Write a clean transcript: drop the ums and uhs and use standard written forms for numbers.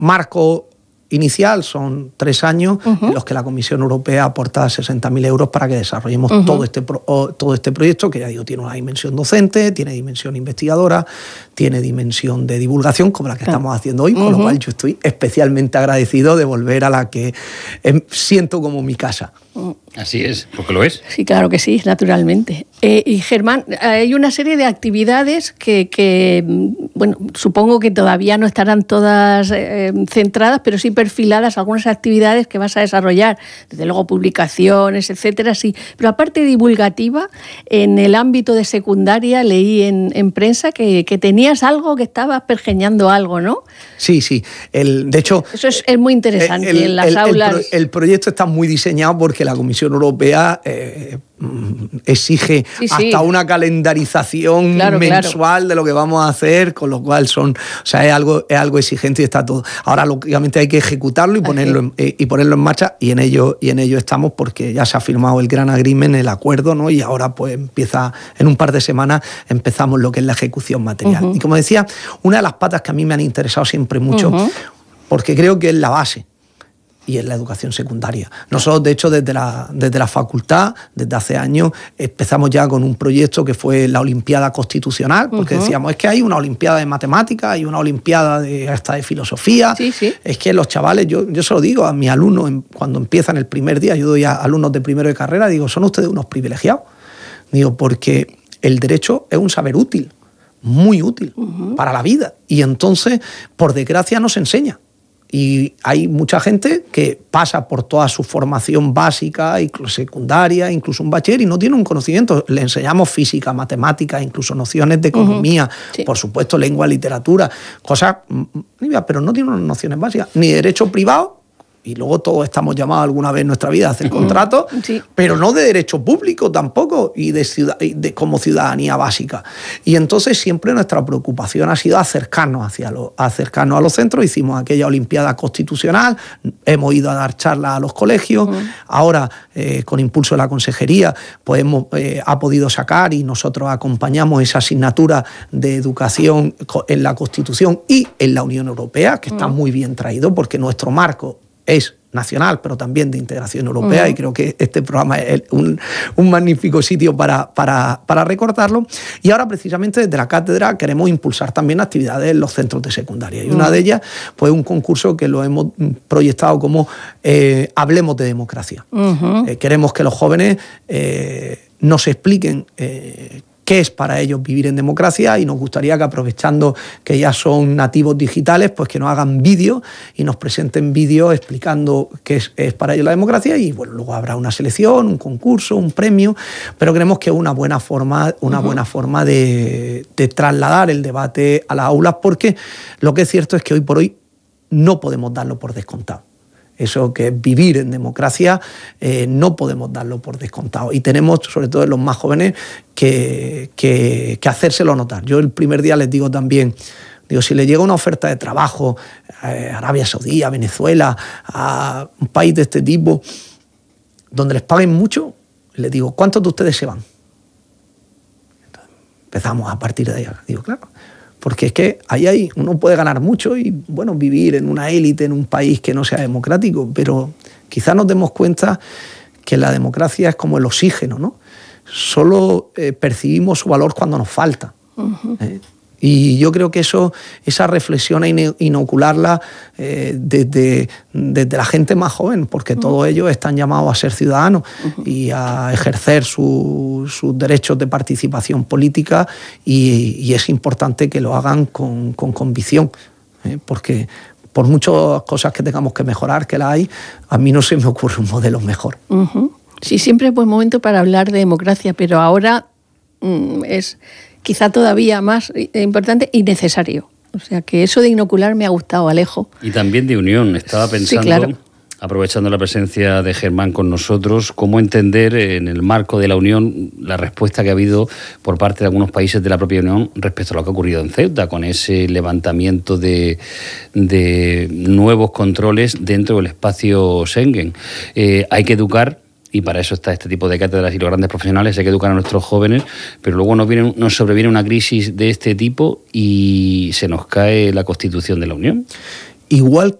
marco inicial son 3 años en los que la Comisión Europea aporta 60.000 euros para que desarrollemos todo este proyecto, que ya digo, tiene una dimensión docente, tiene dimensión investigadora, tiene dimensión de divulgación, como la que estamos haciendo hoy, con lo cual yo estoy especialmente agradecido de volver a la que siento como mi casa. Así es, porque lo es. Sí, claro que sí, naturalmente. Y Germán, hay una serie de actividades que bueno, supongo que todavía no estarán todas centradas, pero sí perfiladas algunas actividades que vas a desarrollar, desde luego publicaciones, etcétera, sí. Pero aparte divulgativa, en el ámbito de secundaria leí en prensa que tenías algo, que estabas pergeñando algo, ¿no? Sí. De hecho, eso es muy interesante en las aulas. El proyecto está muy diseñado porque la Comisión Europea exige hasta una calendarización mensual de lo que vamos a hacer, con lo cual es algo exigente y está todo. Ahora, lógicamente, hay que ejecutarlo y ponerlo en marcha, y en ello estamos, porque ya se ha firmado el Gran Agreement, el acuerdo, ¿no? Y ahora pues empieza, en un par de semanas empezamos lo que es la ejecución material. Y como decía, una de las patas que a mí me han interesado siempre mucho, porque creo que es la base, y en la educación secundaria. Nosotros, de hecho, desde la facultad, desde hace años, empezamos ya con un proyecto que fue la Olimpiada Constitucional, porque decíamos, es que hay una Olimpiada de Matemáticas, hay una Olimpiada hasta de Filosofía. Es que los chavales, yo se lo digo a mis alumnos cuando empiezan el primer día, yo doy a alumnos de primero de carrera, digo, son ustedes unos privilegiados. Digo, porque el derecho es un saber útil, muy útil para la vida, y entonces, por desgracia, no se enseña. Y hay mucha gente que pasa por toda su formación básica, incluso secundaria, incluso un bachiller, y no tiene un conocimiento. Le enseñamos física, matemáticas, incluso nociones de economía, por supuesto, lengua, literatura, cosas, pero no tiene unas nociones básicas, ni derecho privado. Y luego todos estamos llamados alguna vez en nuestra vida a hacer contratos, pero no de derecho público tampoco, y como ciudadanía básica. Y entonces siempre nuestra preocupación ha sido acercarnos a los centros. Hicimos aquella Olimpiada Constitucional, hemos ido a dar charlas a los colegios. Ahora, con impulso de la Consejería, pues ha podido sacar, y nosotros acompañamos esa asignatura de educación en la Constitución y en la Unión Europea, que está muy bien traído, porque nuestro marco es nacional, pero también de integración europea, y creo que este programa es un magnífico sitio para recordarlo. Y ahora, precisamente, desde la cátedra queremos impulsar también actividades en los centros de secundaria. Y una de ellas, pues, un concurso que lo hemos proyectado como Hablemos de Democracia. Queremos que los jóvenes nos expliquen qué es para ellos vivir en democracia, y nos gustaría que, aprovechando que ya son nativos digitales, pues que nos hagan vídeos y nos presenten vídeos explicando qué es para ellos la democracia. Y bueno, luego habrá una selección, un concurso, un premio, pero creemos que es una buena forma de trasladar el debate a las aulas, porque lo que es cierto es que hoy por hoy no podemos darlo por descontado. Eso que es vivir en democracia, no podemos darlo por descontado. Y tenemos, sobre todo en los más jóvenes, que hacérselo notar. Yo el primer día les digo también, si le llega una oferta de trabajo a Arabia Saudí, a Venezuela, a un país de este tipo, donde les paguen mucho, les digo, ¿cuántos de ustedes se van? Entonces, empezamos a partir de ahí. Digo, claro. Porque es que ahí uno puede ganar mucho y, bueno, vivir en una élite, en un país que no sea democrático, pero quizás nos demos cuenta que la democracia es como el oxígeno, ¿no? Solo percibimos su valor cuando nos falta. Y yo creo que esa reflexión hay que inocularla desde la gente más joven, porque todos ellos están llamados a ser ciudadanos y a ejercer sus derechos de participación política, y es importante que lo hagan con convicción, porque por muchas cosas que tengamos que mejorar, que la hay, a mí no se me ocurre un modelo mejor. Sí, siempre es buen momento para hablar de democracia, pero ahora es quizá todavía más importante y necesario. O sea, que eso de inocular me ha gustado, Alejo. Y también de unión. Estaba pensando, aprovechando la presencia de Germán con nosotros, cómo entender en el marco de la Unión la respuesta que ha habido por parte de algunos países de la propia Unión respecto a lo que ha ocurrido en Ceuta, con ese levantamiento de nuevos controles dentro del espacio Schengen. Hay que educar, y para eso está este tipo de cátedras y los grandes profesionales. Hay que educar a nuestros jóvenes, pero luego nos sobreviene una crisis de este tipo y se nos cae la Constitución de la Unión. igual